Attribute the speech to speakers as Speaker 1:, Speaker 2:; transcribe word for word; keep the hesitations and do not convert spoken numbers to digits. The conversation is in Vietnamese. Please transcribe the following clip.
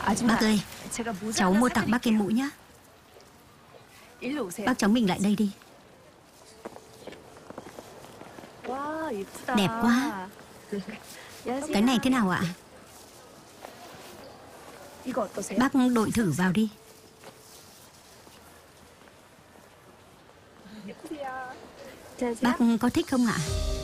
Speaker 1: Bác ơi, cháu mua tặng bác cái mũ nhá. Bác cháu mình lại đây đi. Đẹp quá. Cái này thế nào ạ? Bác đội thử vào đi. Bác có thích không ạ?